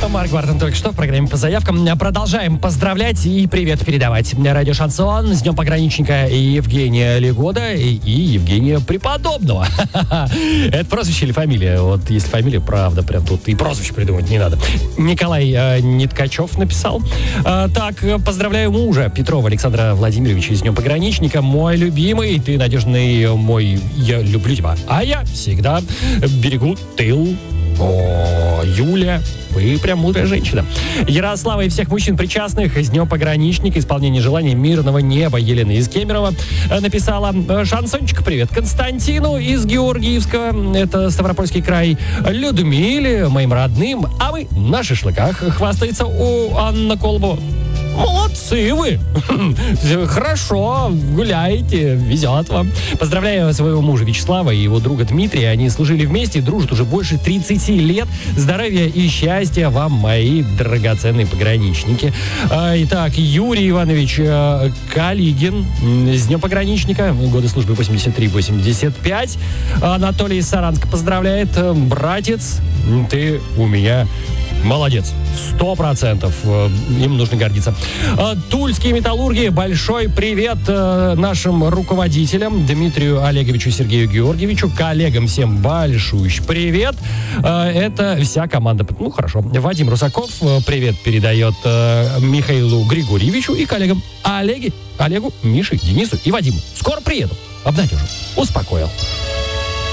Марк Бартон только что в программе по заявкам. Продолжаем поздравлять и привет передавать. Радио Шансон с Днем пограничника Евгения Легода и Евгения Преподобного. Это прозвище или фамилия? Вот если фамилия, правда, прям тут и прозвище придумать не надо. Николай Ниткачев написал. Так, поздравляю мужа Петрова Александра Владимировича с Днем пограничника. Мой любимый, ты надежный мой, я люблю тебя. А я всегда берегу тыл. О, Юля, вы прям мудрая женщина. Ярослава и всех мужчин причастных с Днем пограничника, исполнение желаний мирного неба. Елена из Кемерово написала. Шансончик, привет Константину из Георгиевска, это Ставропольский край, Людмиле, моим родным, а вы на шашлыках, хвастается у Анна Колбо. Молодцы вы! Хорошо, гуляете, везет вам. Поздравляю своего мужа Вячеслава и его друга Дмитрия. Они служили вместе, дружат уже больше 30 лет. Здоровья и счастья вам, мои драгоценные пограничники. Итак, Юрий Иванович Калигин с Днем пограничника. Годы службы 83-85. Анатолий из Саранска поздравляет. Братец, ты у меня молодец. 100%. Им нужно гордиться. Тульские металлурги, большой привет нашим руководителям Дмитрию Олеговичу, Сергею Георгиевичу, коллегам всем большой привет. Это вся команда. Ну, хорошо. Вадим Русаков привет передает Михаилу Григорьевичу и коллегам Олегу, Мише, Денису и Вадиму. Скоро приеду. Обнадежу. Успокоил.